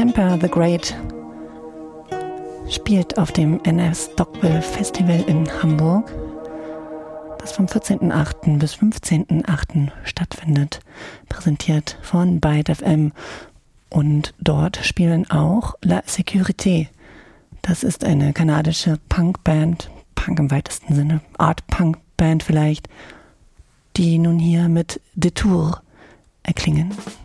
Temper the Great spielt auf dem NS Stockwell Festival in Hamburg, das vom 14.08. bis 15.08. stattfindet, präsentiert von Byte FM. Und dort spielen auch La Sécurité. Das ist eine kanadische Punkband, Punk im weitesten Sinne, Art-Punk-Band vielleicht, die nun hier mit Detour erklingen.